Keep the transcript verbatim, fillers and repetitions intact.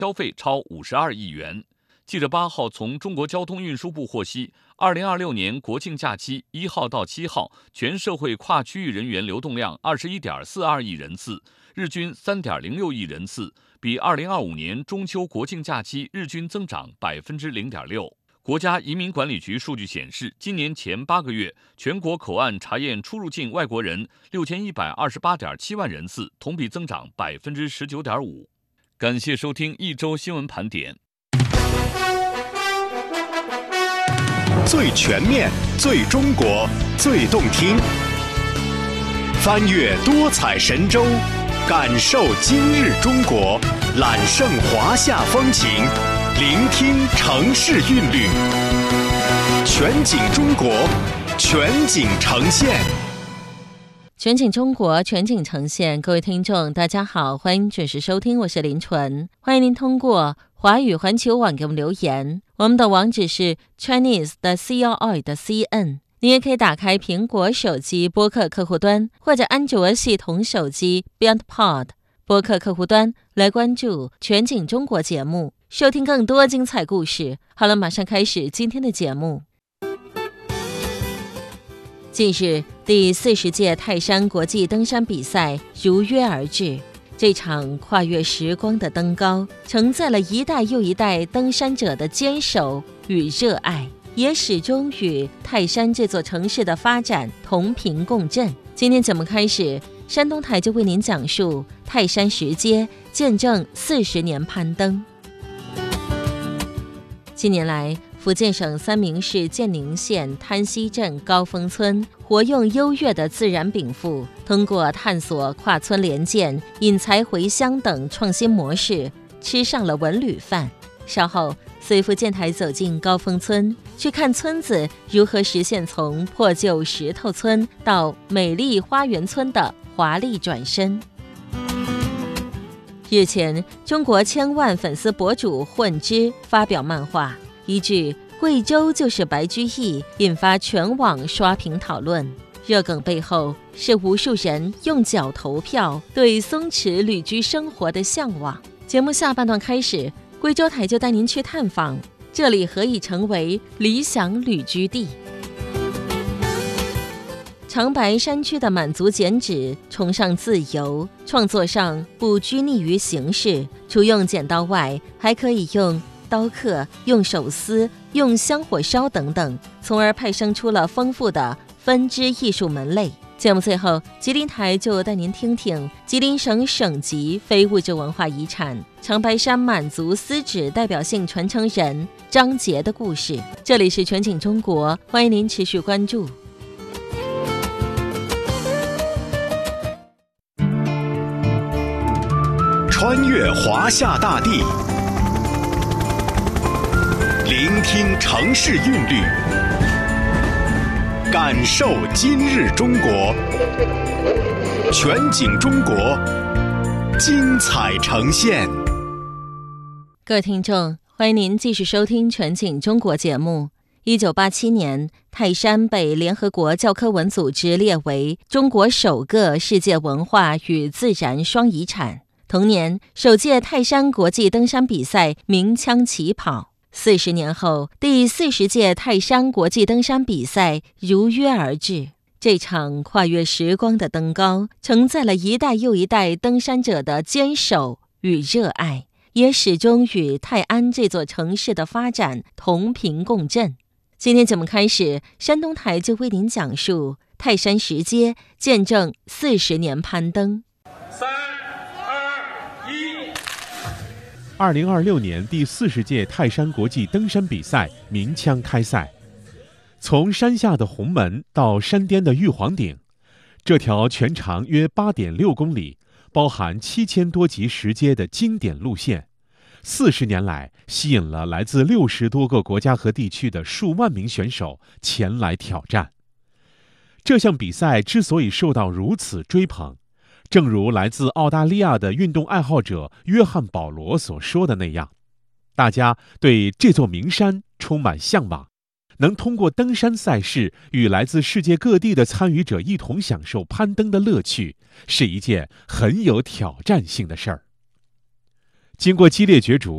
消费超五十二亿元。记者八号从中国交通运输部获悉，二零二六年国庆假期一号到七号，全社会跨区域人员流动量二十一点四二亿人次，日均三点零六亿人次，比二零二五年中秋国庆假期日均增长百分之零点六。国家移民管理局数据显示，今年前八个月，全国口岸查验出入境外国人六千一百二十八点七万人次，同比增长百分之十九点五。感谢收听一周新闻盘点。 最全面、最中国、最动听，翻越多彩神州，感受今日中国，揽胜华夏风情，聆听城市韵律，全景中国，全景呈现。 全景中国，全景呈现。各位听众大家好，欢迎准时收听，我是林纯。欢迎您通过华语环球网给我们留言，我们的网址是 Chinese 的 C O I 的 C N。 你也可以打开苹果手机播客客户端，或者安卓系统手机 BeyondPod 播客客户端来关注全景中国节目，收听更多精彩故事。好了，马上开始今天的节目。近日，第四十届泰山国际登山比赛如约而至。这场跨越时光的登高，承载了一代又一代登山者的坚守与热爱，也始终与泰山这座城市的发展同频共振。今天节目开始，山东台就为您讲述泰山石阶见证四十年攀登。近年来，福建省三明市建宁县滩溪镇高峰村活用优越的自然禀赋，通过探索跨村联建、引才回乡等创新模式，吃上了文旅饭。稍后，随福建台走进高峰村，去看村子如何实现从破旧石头村到美丽花园村的华丽转身。日前，中国千万粉丝博主混之发表漫画，一句贵州就是白居易引发全网刷屏讨论。热梗背后是无数人用脚投票对松弛旅居生活的向往。节目下半段开始，贵州台就带您去探访这里何以成为理想旅居地。长白山区的满族剪纸崇尚自由，创作上不拘泥于形式，除用剪刀外，还可以用刀刻、用手撕、用香火烧等等，从而派生出了丰富的分支艺术门类。节目最后，吉林台就带您听听吉林省省级非物质文化遗产长白山满族丝纸代表性传承人张杰的故事。这里是全景中国，欢迎您持续关注。 穿越华夏大地，聆听城市韵律，感受今日中国，全景中国，精彩呈现。 各位听众，欢迎您继续收听全景中国节目。一九八七年，泰山被联合国教科文组织列为中国首个世界文化与自然双遗产。同年，首届泰山国际登山比赛鸣枪起跑。四十年后，第四十届泰山国际登山比赛如约而至。这场跨越时光的登高，承载了一代又一代登山者的坚守与热爱，也始终与泰安这座城市的发展同频共振。今天节目开始，山东台就为您讲述泰山石阶见证四十年攀登。 二零二六年第四十届泰山国际登山比赛鸣枪开赛。从山下的红门到山巅的玉皇顶，这条全长约八点六公里、包含七千多级石阶的经典路线，四十年来吸引了来自六十多个国家和地区的数万名选手前来挑战。这项比赛之所以受到如此追捧，正如来自澳大利亚的运动爱好者约翰·保罗所说的那样，大家对这座名山充满向往，能通过登山赛事与来自世界各地的参与者一同享受攀登的乐趣，是一件很有挑战性的事儿。经过激烈角逐，